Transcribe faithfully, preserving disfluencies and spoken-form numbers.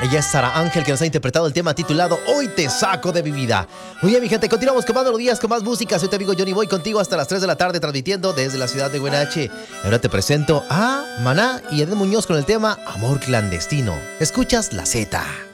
Ella es Sara Ángel, que nos ha interpretado el tema titulado Hoy te saco de mi vida. Muy bien, mi gente, continuamos con más melodías, con más música. Soy tu amigo Johnny Boy, contigo hasta las tres de la tarde, transmitiendo desde la ciudad de Huenache. Ahora te presento a Maná y Edén Muñoz con el tema Amor Clandestino. Escuchas La Z.